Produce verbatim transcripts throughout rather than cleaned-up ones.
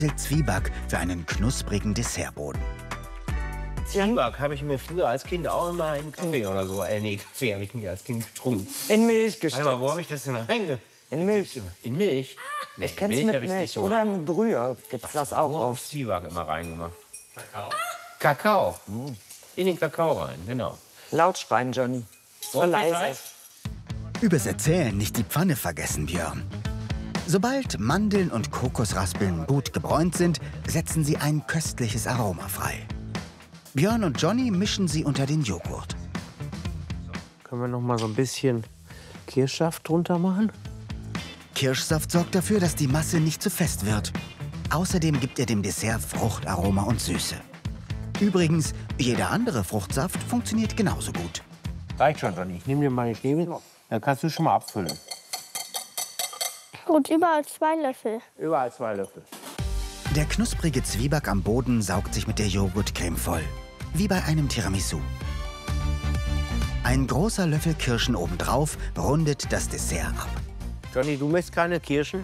Zwieback für einen knusprigen Dessertboden. Zwieback habe ich mir früher als Kind auch immer in Kaffee oder so. Äh, nee, Kaffee habe ich mir als Kind getrunken. In Milch gesteckt. Aber wo habe ich das denn reinge... In Milch. In Milch? Nee, Ich kenn's mit hab ich Milch. nicht so. Oder in Brühe gibt's das auch Auf auf. Zwieback immer reingemacht. Kakao. Kakao. In den Kakao rein, genau. Laut schreien, Johnny. So leise. Übers Erzählen nicht die Pfanne vergessen, Björn. Sobald Mandeln und Kokosraspeln gut gebräunt sind, setzen sie ein köstliches Aroma frei. Björn und Johnny mischen sie unter den Joghurt. Können wir noch mal so ein bisschen Kirschsaft drunter machen? Kirschsaft sorgt dafür, dass die Masse nicht zu fest wird. Außerdem gibt er dem Dessert Fruchtaroma und Süße. Übrigens, jeder andere Fruchtsaft funktioniert genauso gut. Reicht schon, Johnny. Ich nehme dir mal die Stäbe. Dann kannst du schon mal abfüllen. Und überall zwei Löffel. Überall zwei Löffel. Der knusprige Zwieback am Boden saugt sich mit der Joghurtcreme voll. Wie bei einem Tiramisu. Ein großer Löffel Kirschen obendrauf rundet das Dessert ab. Johnny, du möchtest keine Kirschen?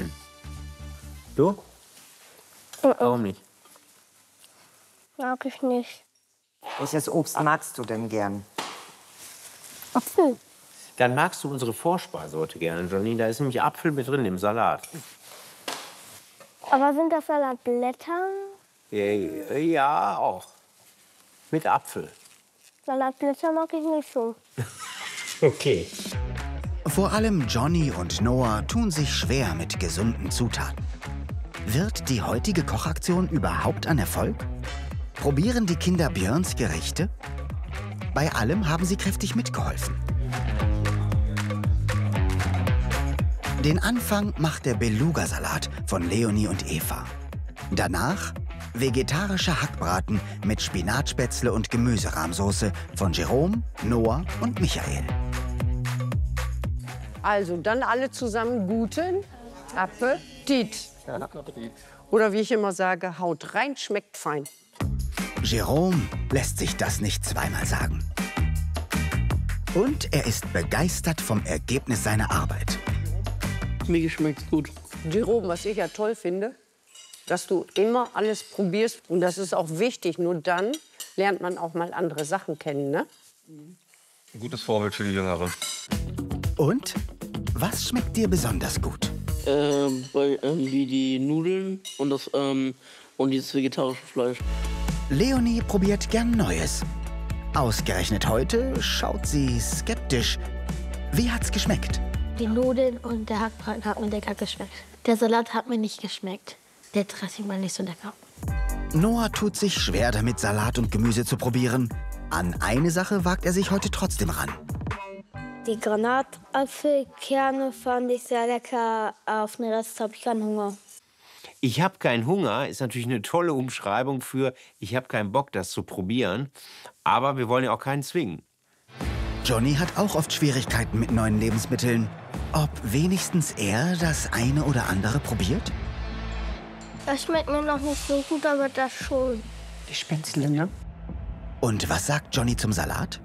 Du? Warum nicht? Mag ich nicht. Welches Obst magst du denn gern? Apfel. Dann magst du unsere Vorspeise heute gerne, Johnny. Da ist nämlich Apfel mit drin im Salat. Aber sind das Salatblätter? Ja, ja, auch. Mit Apfel. Salatblätter mag ich nicht so. Okay. Vor allem Johnny und Noah tun sich schwer mit gesunden Zutaten. Wird die heutige Kochaktion überhaupt ein Erfolg? Probieren die Kinder Björns Gerichte? Bei allem haben sie kräftig mitgeholfen. Den Anfang macht der Beluga-Salat von Leonie und Eva. Danach vegetarischer Hackbraten mit Spinatspätzle und Gemüserahmsoße von Jerome, Noah und Michael. Also, dann alle zusammen guten Appetit. Oder wie ich immer sage, haut rein, schmeckt fein. Jerome lässt sich das nicht zweimal sagen. Und er ist begeistert vom Ergebnis seiner Arbeit. Mir schmeckt's gut. Jerome, was ich ja toll finde, dass du immer alles probierst. Und das ist auch wichtig. Nur dann lernt man auch mal andere Sachen kennen, ne? Ein gutes Vorbild für die Jüngeren. Und was schmeckt dir besonders gut? Ähm, bei, ähm, wie die Nudeln und das ähm, und dieses vegetarische Fleisch. Leonie probiert gern Neues. Ausgerechnet heute schaut sie skeptisch. Wie hat's geschmeckt? Die Nudeln und der Hackbraten hat mir lecker geschmeckt. Der Salat hat mir nicht geschmeckt. Der Dressing war nicht so lecker. Noah tut sich schwer damit, Salat und Gemüse zu probieren. An eine Sache wagt er sich heute trotzdem ran. Die Granatapfelkerne fand ich sehr lecker. Auf den Rest habe ich keinen Hunger. Ich habe keinen Hunger ist natürlich eine tolle Umschreibung für ich habe keinen Bock, das zu probieren. Aber wir wollen ja auch keinen zwingen. Johnny hat auch oft Schwierigkeiten mit neuen Lebensmitteln. Ob wenigstens er das eine oder andere probiert? Das schmeckt mir noch nicht so gut, aber das schon. Die Spätzle, ne? Und was sagt Johnny zum Salat?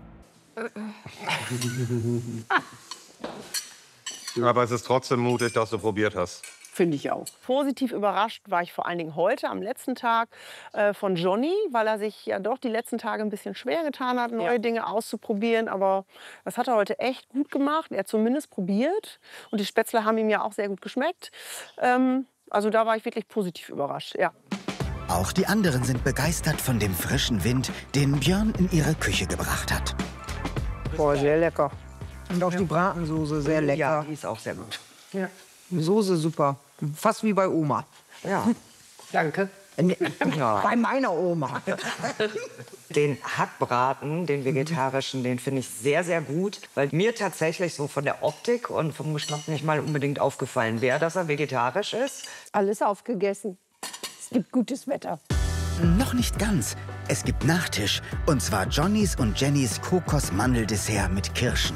Aber es ist trotzdem mutig, dass du probiert hast. Finde ich auch. Positiv überrascht war ich vor allen Dingen heute, am letzten Tag, äh, von Johnny, weil er sich ja doch die letzten Tage ein bisschen schwer getan hat, neue Ja. Dinge auszuprobieren. Aber das hat er heute echt gut gemacht. Er hat zumindest probiert. Und die Spätzle haben ihm ja auch sehr gut geschmeckt. Ähm, also da war ich wirklich positiv überrascht, ja. Auch die anderen sind begeistert von dem frischen Wind, den Björn in ihre Küche gebracht hat. Boah, sehr lecker. Und auch die Bratensoße sehr lecker. Ja, die ist auch sehr gut. Ja. Die Soße super. Fast wie bei Oma. Ja. Danke. Ja. Bei meiner Oma. Den Hackbraten, den vegetarischen, den finde ich sehr, sehr gut. Weil mir tatsächlich so von der Optik und vom Geschmack nicht mal unbedingt aufgefallen wäre, dass er vegetarisch ist. Alles aufgegessen. Es gibt gutes Wetter. Noch nicht ganz. Es gibt Nachtisch. Und zwar Johnnys und Jennys Kokos-Mandeldessert mit Kirschen.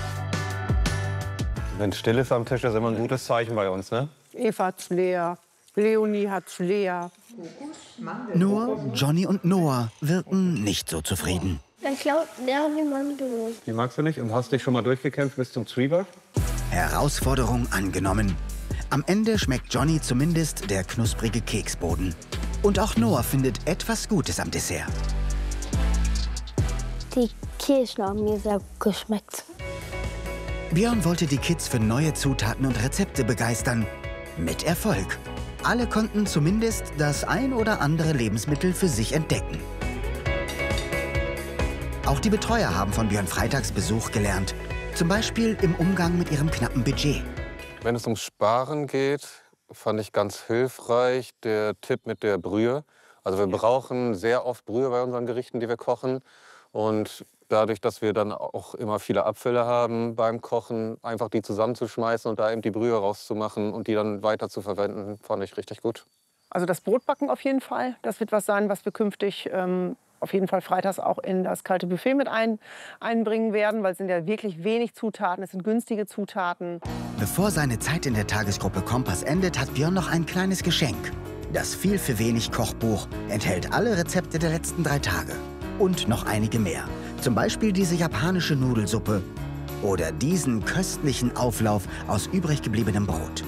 Wenn still ist am Tisch, ist immer ein gutes Zeichen bei uns, ne? Eva hat's leer. Leonie hat's leer. Nur Johnny und Noah wirken nicht so zufrieden. Dann klaut der die Mandeln. Die magst du nicht und hast dich schon mal durchgekämpft bis zum Zwieback? Herausforderung angenommen. Am Ende schmeckt Johnny zumindest der knusprige Keksboden. Und auch Noah findet etwas Gutes am Dessert. Die Kirschen haben mir sehr gut geschmeckt. Björn wollte die Kids für neue Zutaten und Rezepte begeistern. Mit Erfolg. Alle konnten zumindest das ein oder andere Lebensmittel für sich entdecken. Auch die Betreuer haben von Björn Freitags Besuch gelernt. Zum Beispiel im Umgang mit ihrem knappen Budget. Wenn es ums Sparen geht, fand ich ganz hilfreich der Tipp mit der Brühe. Also wir brauchen sehr oft Brühe bei unseren Gerichten, die wir kochen. Und dadurch, dass wir dann auch immer viele Abfälle haben beim Kochen, einfach die zusammenzuschmeißen und da eben die Brühe rauszumachen und die dann weiter zu verwenden, fand ich richtig gut. Also das Brotbacken auf jeden Fall. Das wird was sein, was wir künftig ähm, auf jeden Fall freitags auch in das kalte Buffet mit ein, einbringen werden, weil es sind ja wirklich wenig Zutaten, es sind günstige Zutaten. Bevor seine Zeit in der Tagesgruppe Kompass endet, hat Björn noch ein kleines Geschenk. Das Viel für wenig Kochbuch enthält alle Rezepte der letzten drei Tage. Und noch einige mehr. Zum Beispiel diese japanische Nudelsuppe oder diesen köstlichen Auflauf aus übrig gebliebenem Brot.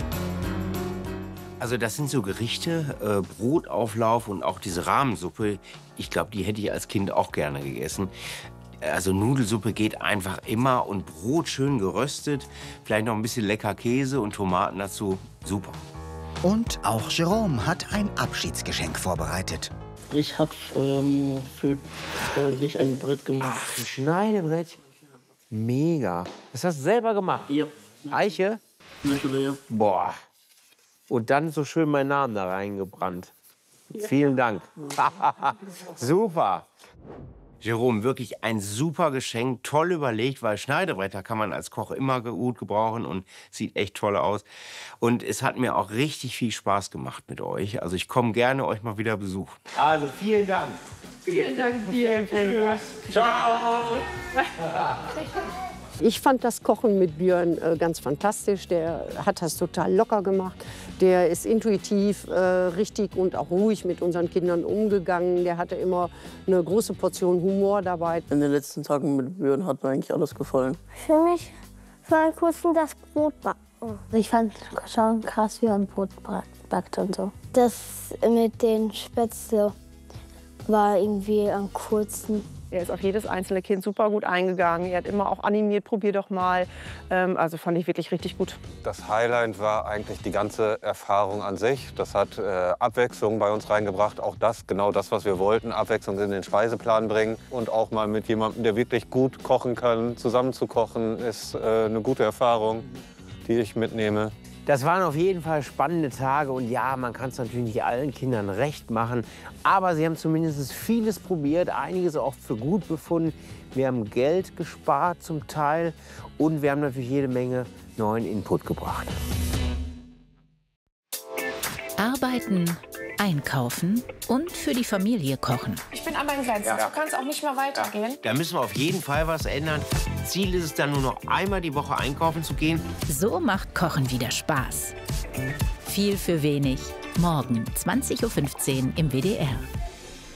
Also das sind so Gerichte, äh, Brotauflauf und auch diese Rahmensuppe. Ich glaube, die hätte ich als Kind auch gerne gegessen. Also Nudelsuppe geht einfach immer und Brot schön geröstet, vielleicht noch ein bisschen lecker Käse und Tomaten dazu. Super. Und auch Jerome hat ein Abschiedsgeschenk vorbereitet. Ich habe ähm, für äh, dich ein Brett gemacht. Ein Schneidebrett? Mega. Das hast du selber gemacht? Ja. Eiche? Ja. Boah. Und dann so schön meinen Namen da reingebrannt. Ja. Vielen Dank. Super. Jerome, wirklich ein super Geschenk, toll überlegt, weil Schneidebretter kann man als Koch immer gut gebrauchen und sieht echt toll aus. Und es hat mir auch richtig viel Spaß gemacht mit euch. Also ich komme gerne euch mal wieder besuchen. Also vielen Dank. Vielen Dank dir. Ciao. Ich fand das Kochen mit Björn äh, ganz fantastisch. Der hat das total locker gemacht. Der ist intuitiv, äh, richtig und auch ruhig mit unseren Kindern umgegangen. Der hatte immer eine große Portion Humor dabei. In den letzten Tagen mit Björn hat mir eigentlich alles gefallen. Für mich war ein kurzen das Brot backen. Ich fand schon krass, wie man Brot backt und so. Das mit den Spätzle war irgendwie am kurzen. Er ist auf jedes einzelne Kind super gut eingegangen. Er hat immer auch animiert, probier doch mal. Ähm, also fand ich wirklich richtig gut. Das Highlight war eigentlich die ganze Erfahrung an sich. Das hat äh, Abwechslung bei uns reingebracht. Auch das, genau das, was wir wollten, Abwechslung in den Speiseplan bringen. Und auch mal mit jemandem, der wirklich gut kochen kann, zusammen zu kochen, ist äh, eine gute Erfahrung, die ich mitnehme. Das waren auf jeden Fall spannende Tage und ja, man kann es natürlich nicht allen Kindern recht machen, aber sie haben zumindest vieles probiert, einiges auch für gut befunden. Wir haben Geld gespart zum Teil und wir haben natürlich jede Menge neuen Input gebracht. Arbeiten, einkaufen und für die Familie kochen. Ich bin an meinen Grenzen, ja. So kann es auch nicht mehr weitergehen. Da müssen wir auf jeden Fall was ändern. Ziel ist es dann nur noch einmal die Woche einkaufen zu gehen. So macht Kochen wieder Spaß. Viel für wenig. Morgen zwanzig Uhr fünfzehn im W D R.